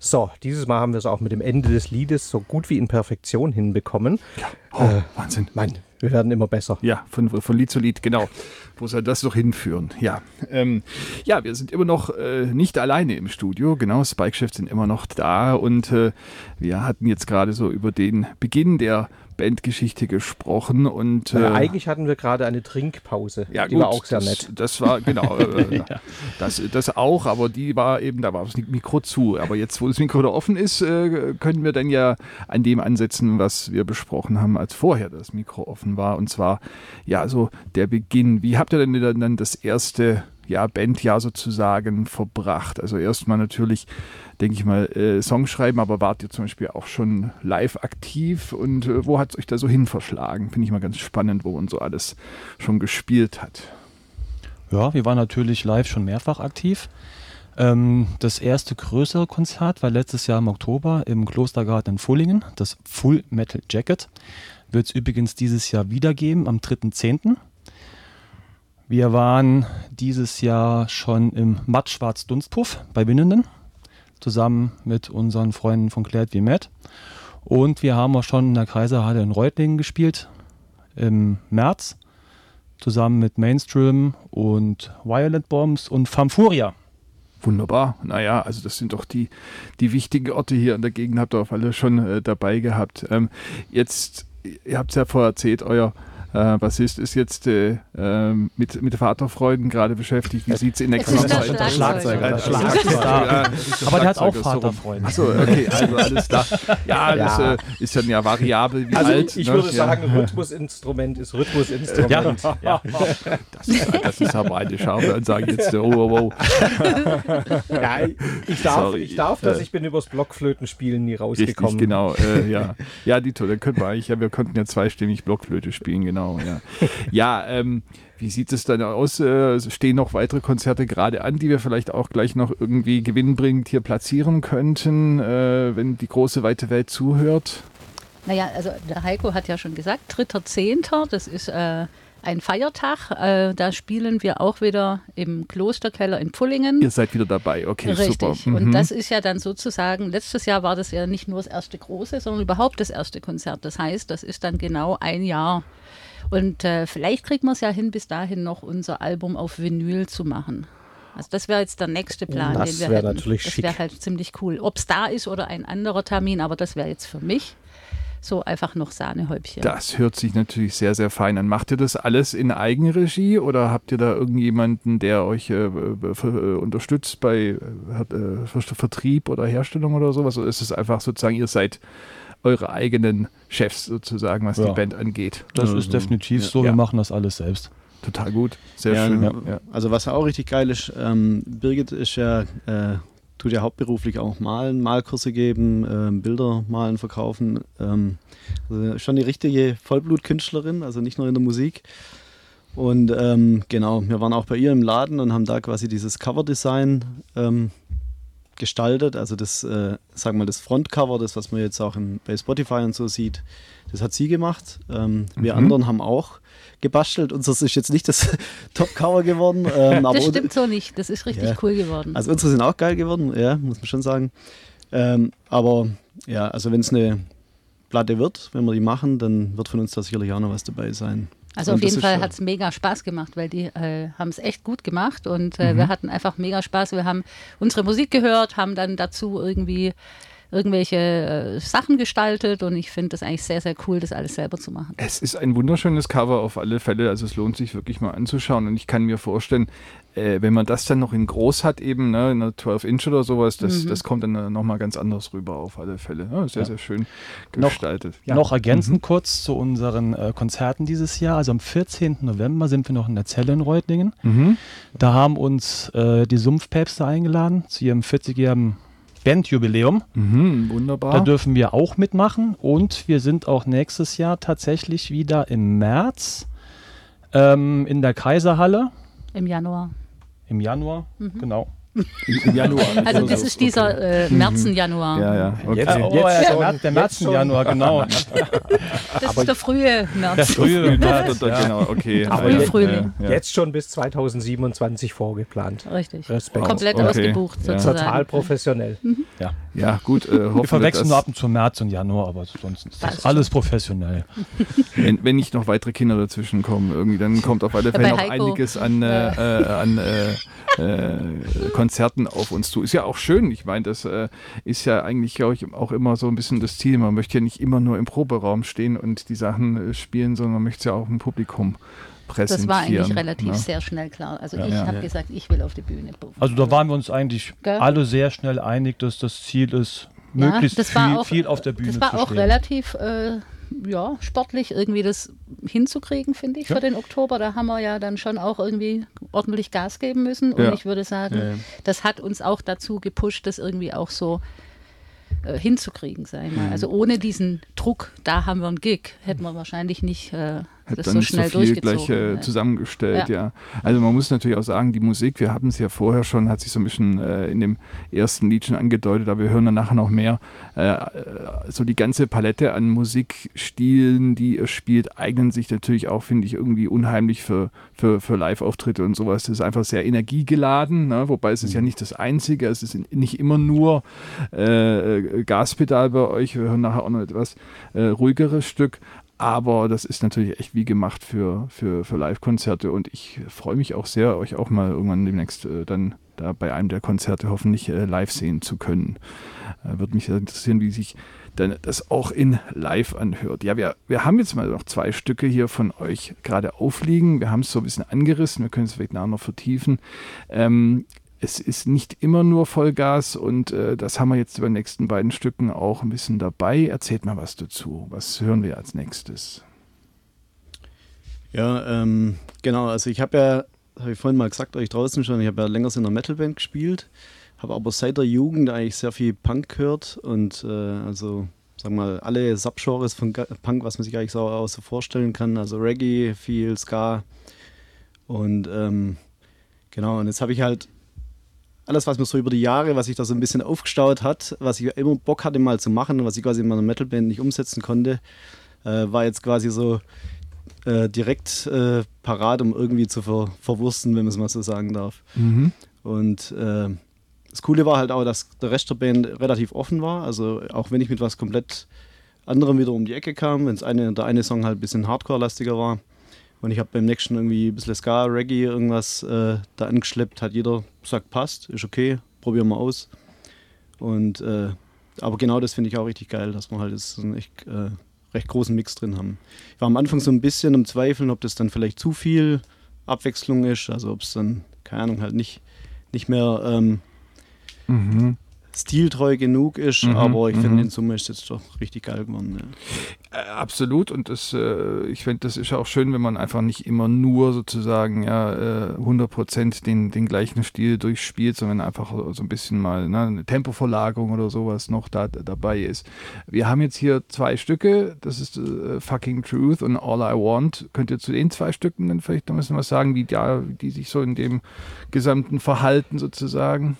So, dieses Mal haben wir es auch mit dem Ende des Liedes so gut wie in Perfektion hinbekommen. Ja. Wahnsinn. Mann, wir werden immer besser. Ja, von Lied zu Lied, genau. Wo soll das doch hinführen? Ja, wir sind immer noch nicht alleine im Studio. Genau, Spike-Chefs sind immer noch da. Und wir hatten jetzt gerade so über den Beginn der Bandgeschichte gesprochen. Und eigentlich hatten wir gerade eine Trinkpause. Ja, die gut, war auch sehr nett. Das war, genau, das auch, aber die war eben, da war das Mikro zu. Aber jetzt, wo das Mikro da offen ist, können wir dann ja an dem ansetzen, was wir besprochen haben, als vorher das Mikro offen war. Und zwar, ja, so der Beginn. Wie habt ihr denn dann das erste Bandjahr sozusagen verbracht? Also erstmal natürlich, denke ich mal, Songs schreiben, aber wart ihr zum Beispiel auch schon live aktiv und wo hat es euch da so hin verschlagen? Finde ich mal ganz spannend, wo man so alles schon gespielt hat. Ja, wir waren natürlich live schon mehrfach aktiv. Das erste größere Konzert war letztes Jahr im Oktober im Klostergarten in Fullingen, das Full Metal Jacket. Wird es übrigens dieses Jahr wieder geben, am 3.10. Wir waren dieses Jahr schon im Matt-Schwarz Dunstpuff bei Winnenden, zusammen mit unseren Freunden von Claire wie Matt. Und wir haben auch schon in der Kaiserhalle in Reutlingen gespielt, im März, zusammen mit Mainstream und Violet Bombs und Famfuria. Wunderbar. Naja, also das sind doch die wichtigen Orte hier in der Gegend, habt ihr auf alle schon dabei gehabt. Jetzt, ihr habt es ja vorher erzählt, euer Bassist ist jetzt mit Vaterfreuden gerade beschäftigt. Wie sieht es in nächster Zeit aus? Schlagzeuger. Aber der hat auch Vaterfreuden. Achso, okay, also alles klar. Ja, das ist dann ja variabel wie also alt. Ich würde sagen, Rhythmusinstrument ist Rhythmusinstrument. Ja. Das ist aber eine scharfe Ansage jetzt. Oh. Ja, ich darf das, ich bin übers Blockflötenspielen nie rausgekommen. Richtig, genau. Ja, Dito, dann könnten wir eigentlich, wir konnten ja zweistimmig Blockflöte spielen, genau. Ja, wie sieht es dann aus? Stehen noch weitere Konzerte gerade an, die wir vielleicht auch gleich noch irgendwie gewinnbringend hier platzieren könnten, wenn die große weite Welt zuhört? Naja, also der Heiko hat ja schon gesagt, 3.10., das ist ein Feiertag. Da spielen wir auch wieder im Klosterkeller in Pullingen. Ihr seid wieder dabei, okay, richtig. Super. Und das ist ja dann sozusagen, letztes Jahr war das ja nicht nur das erste große, sondern überhaupt das erste Konzert. Das heißt, das ist dann genau ein Jahr. Und vielleicht kriegen wir es ja hin, bis dahin noch unser Album auf Vinyl zu machen. Also das wäre jetzt der nächste Plan, das den wir wäre hätten. Natürlich das schick. wäre halt ziemlich cool. Ob es da ist oder ein anderer Termin, aber das wäre jetzt für mich so einfach noch Sahnehäubchen. Das hört sich natürlich sehr, sehr fein an. Macht ihr das alles in Eigenregie oder habt ihr da irgendjemanden, der euch unterstützt bei Vertrieb oder Herstellung oder sowas? Oder ist es einfach sozusagen, ihr seid eure eigenen Chefs sozusagen, was die Band angeht? Das ist definitiv so, wir machen das alles selbst. Total gut, sehr schön. Ja. Also was auch richtig geil ist, Birgit ist tut ja hauptberuflich auch malen, Malkurse geben, Bilder malen, verkaufen. Also schon die richtige Vollblutkünstlerin, also nicht nur in der Musik. Und genau, wir waren auch bei ihr im Laden und haben da quasi dieses Coverdesign gestaltet. Also das, sagen wir mal, das Frontcover, das, was man jetzt auch bei Spotify und so sieht, das hat sie gemacht. Wir anderen haben auch gebastelt. Unseres ist jetzt nicht das Top-Cover geworden. Aber das stimmt so nicht. Das ist richtig cool geworden. Also unsere sind auch geil geworden, ja, muss man schon sagen. Aber ja, also wenn es eine Platte wird, wenn wir die machen, dann wird von uns da sicherlich auch noch was dabei sein. Also auf jeden Fall hat es mega Spaß gemacht, weil die haben es echt gut gemacht und wir hatten einfach mega Spaß. Wir haben unsere Musik gehört, haben dann dazu irgendwelche Sachen gestaltet und ich finde das eigentlich sehr, sehr cool, das alles selber zu machen. Es ist ein wunderschönes Cover auf alle Fälle, also es lohnt sich wirklich mal anzuschauen und ich kann mir vorstellen, wenn man das dann noch in groß hat eben, ne, in einer 12-Inch oder sowas, das kommt dann nochmal ganz anders rüber auf alle Fälle. Ja, sehr, sehr schön gestaltet. Noch ergänzend kurz zu unseren Konzerten dieses Jahr, also am 14. November sind wir noch in der Zelle in Reutlingen. Da haben uns die Sumpfpäpste eingeladen zu ihrem 40-jährigen Bandjubiläum. Wunderbar. Da dürfen wir auch mitmachen und wir sind auch nächstes Jahr tatsächlich wieder im März in der Kaiserhalle. Im Januar. Im Januar, genau. Im Januar. Also das ist dieser Märzen-Januar. Ja. Okay. Der Märzen-Januar, genau. Das ist der frühe März. Der frühe März, Genau, okay. Aber Frühling. Jetzt schon bis 2027 vorgeplant. Richtig. Respekt. Komplett Okay. ausgebucht Ja. sozusagen. Total professionell. Ja, gut. Wir verwechseln nur ab und zu März und Januar, aber sonst ist das alles professionell. Wenn nicht noch weitere Kinder dazwischen kommen, irgendwie, dann kommt auf alle Fälle noch einiges an Konzerten auf uns zu. Ist ja auch schön. Ich meine, das ist ja eigentlich, glaube ich, auch immer so ein bisschen das Ziel. Man möchte ja nicht immer nur im Proberaum stehen und die Sachen spielen, sondern man möchte es ja auch im Publikum präsentieren. Das war eigentlich relativ sehr schnell klar. Also ich habe gesagt, ich will auf die Bühne. Also da waren wir uns eigentlich alle sehr schnell einig, dass das Ziel ist, möglichst viel auf der Bühne zu stehen. Das war auch relativ sportlich irgendwie das hinzukriegen, finde ich, für den Oktober. Da haben wir ja dann schon auch irgendwie ordentlich Gas geben müssen. Und ich würde sagen, das hat uns auch dazu gepusht, das irgendwie auch so hinzukriegen, sag ich mal. Also ohne diesen Druck, da haben wir einen Gig, hätten wir wahrscheinlich nicht das so schnell so viel durchgezogen. gleich zusammengestellt, ja. Also man muss natürlich auch sagen, die Musik, wir haben es ja vorher schon, hat sich so ein bisschen in dem ersten Lied schon angedeutet, aber wir hören dann nachher noch mehr. So die ganze Palette an Musikstilen, die ihr spielt, eignen sich natürlich auch, finde ich, irgendwie unheimlich für Live-Auftritte und sowas. Das ist einfach sehr energiegeladen, ne? Wobei es ist ja nicht das Einzige, es ist nicht immer nur Gaspedal bei euch, wir hören nachher auch noch etwas ruhigeres Stück. Aber das ist natürlich echt wie gemacht für Live-Konzerte und ich freue mich auch sehr, euch auch mal irgendwann demnächst dann da bei einem der Konzerte hoffentlich live sehen zu können. Würde mich interessieren, wie sich dann das auch in live anhört. Ja, wir haben jetzt mal noch 2 Stücke hier von euch gerade aufliegen. Wir haben es so ein bisschen angerissen, wir können es vielleicht nachher noch vertiefen. Es ist nicht immer nur Vollgas und das haben wir jetzt bei den nächsten beiden Stücken auch ein bisschen dabei. Erzählt mal was dazu. Was hören wir als nächstes? Ja, genau. Also ich habe ich vorhin mal gesagt, euch draußen schon, ich habe ja länger in einer Metalband gespielt, habe aber seit der Jugend eigentlich sehr viel Punk gehört und also, sagen wir mal, alle Subgenres von Punk, was man sich eigentlich auch so vorstellen kann. Also Reggae, viel Ska und genau. Und jetzt habe ich halt alles, was mir so über die Jahre, was sich da so ein bisschen aufgestaut hat, was ich immer Bock hatte mal zu machen, was ich quasi in meiner Metalband nicht umsetzen konnte, war jetzt quasi so direkt parat, um irgendwie zu verwursten, wenn man es mal so sagen darf. Mhm. Und das Coole war halt auch, dass der Rest der Band relativ offen war, also auch wenn ich mit was komplett anderem wieder um die Ecke kam, wenn der eine Song halt ein bisschen Hardcore-lastiger war, und ich habe beim nächsten irgendwie ein bisschen Ska, Reggae, irgendwas da angeschleppt, hat jeder gesagt, passt, ist okay, probieren wir aus. Und aber genau das finde ich auch richtig geil, dass wir halt so einen echt recht großen Mix drin haben. Ich war am Anfang so ein bisschen im Zweifeln, ob das dann vielleicht zu viel Abwechslung ist, also ob es dann, keine Ahnung, halt nicht mehr stiltreu genug ist, aber ich finde, in Summe ist es jetzt doch richtig geil geworden. Ja. Absolut, und ich finde, das ist auch schön, wenn man einfach nicht immer nur sozusagen 100% den gleichen Stil durchspielt, sondern einfach so ein bisschen mal eine Tempoverlagerung oder sowas noch dabei ist. Wir haben jetzt hier 2 Stücke, das ist Fucking Truth und All I Want. Könnt ihr zu den 2 Stücken dann vielleicht noch ein bisschen was sagen, wie die sich so in dem gesamten Verhalten sozusagen?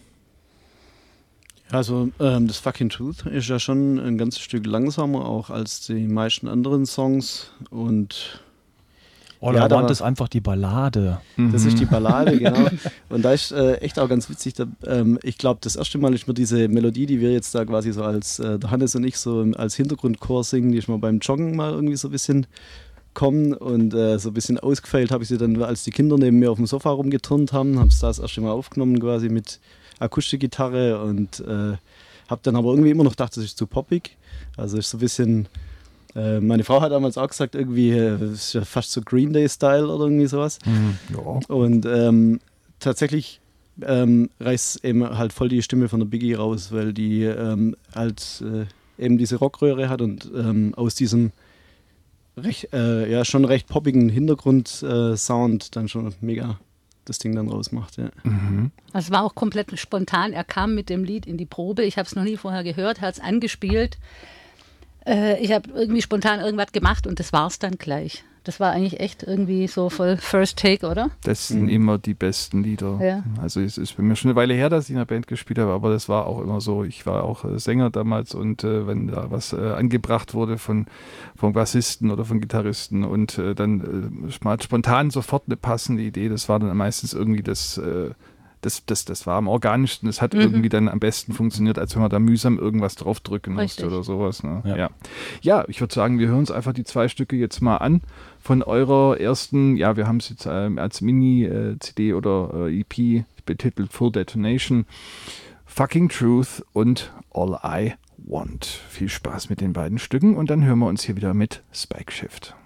Also das Fucking Truth ist ja schon ein ganzes Stück langsamer auch als die meisten anderen Songs und All I Want ist einfach die Ballade. Das ist die Ballade, genau. Und da ist echt auch ganz witzig, ich glaube, das erste Mal ist mir diese Melodie, die wir jetzt da quasi so als der Hannes und ich so als Hintergrundchor singen, die ist mir beim Joggen mal irgendwie so ein bisschen kommen und so ein bisschen ausgefeilt habe ich sie dann, als die Kinder neben mir auf dem Sofa rumgeturnt haben, habe es das erste Mal aufgenommen quasi mit Akustikgitarre und habe dann aber irgendwie immer noch gedacht, das ist zu poppig. Also ist so ein bisschen, meine Frau hat damals auch gesagt, irgendwie, das ist ja fast so Green Day-Style oder irgendwie sowas. Ja. Und tatsächlich reißt eben halt voll die Stimme von der Biggie raus, weil die halt eben diese Rockröhre hat und aus diesem schon recht poppigen Hintergrund-Sound dann schon mega das Ding dann rausmacht. Ja. Also es war auch komplett spontan. Er kam mit dem Lied in die Probe. Ich habe es noch nie vorher gehört, hat es angespielt. Ich habe irgendwie spontan irgendwas gemacht und das war es dann gleich. Das war eigentlich echt irgendwie so voll First Take, oder? Das sind immer die besten Lieder. Ja. Also es ist bei mir schon eine Weile her, dass ich in einer Band gespielt habe, aber das war auch immer so. Ich war auch Sänger damals und wenn da was angebracht wurde von Bassisten oder von Gitarristen und dann spontan sofort eine passende Idee, das war dann meistens irgendwie das war am organischsten, das hat irgendwie dann am besten funktioniert, als wenn man da mühsam irgendwas draufdrücken musste oder sowas. Ne? Ja, ich würde sagen, wir hören uns einfach die 2 Stücke jetzt mal an von eurer ersten, ja, wir haben es jetzt als Mini-CD oder EP betitelt, Full Detonation, Fucking Truth und All I Want. Viel Spaß mit den beiden Stücken und dann hören wir uns hier wieder mit Spike Shift.